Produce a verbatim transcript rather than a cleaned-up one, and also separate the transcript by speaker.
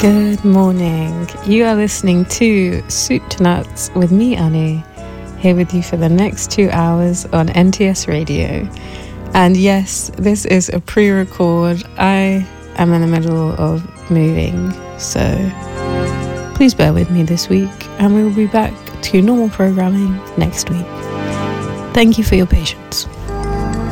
Speaker 1: Good morning. You are listening to Soup to Nuts with me, Anu, here with you for the next two hours on N T S Radio. And yes, this is a pre-record. I am in the middle of moving, so please bear with me this week, and we will be back to normal programming next week. Thank you for your patience.